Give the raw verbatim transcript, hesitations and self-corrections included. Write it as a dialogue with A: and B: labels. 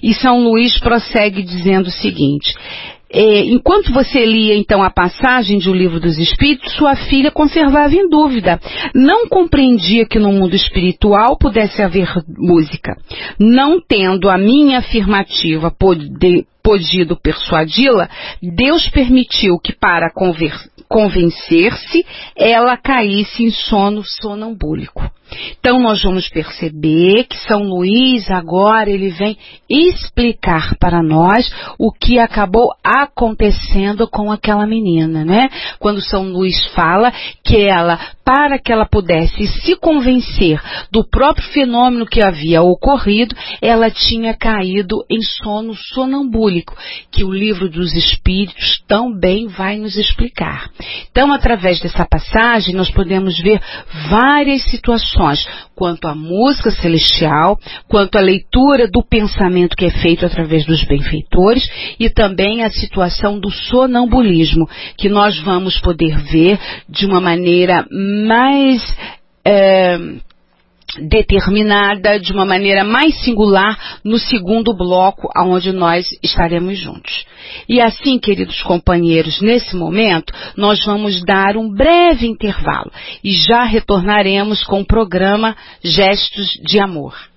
A: E São Luís prossegue dizendo o seguinte: É, enquanto você lia então a passagem de O Livro dos Espíritos, sua filha conservava em dúvida. Não compreendia que no mundo espiritual pudesse haver música. Não tendo a minha afirmativa pode, podido persuadi-la, Deus permitiu que, para convencer-se, ela caísse em sono sonambúlico. Então nós vamos perceber que São Luís agora ele vem explicar para nós o que acabou acontecendo com aquela menina, né? Quando São Luís fala que ela, para que ela pudesse se convencer do próprio fenômeno que havia ocorrido, ela tinha caído em sono sonambúlico, que o Livro dos Espíritos também vai nos explicar. Então, através dessa passagem, nós podemos ver várias situações quanto à música celestial, quanto à leitura do pensamento que é feito através dos benfeitores e também a situação do sonambulismo, que nós vamos poder ver de uma maneira mais é, determinada, de uma maneira mais singular no segundo bloco, onde nós estaremos juntos. E assim, queridos companheiros, nesse momento, nós vamos dar um breve intervalo e já retornaremos com o programa Gestos de Amor.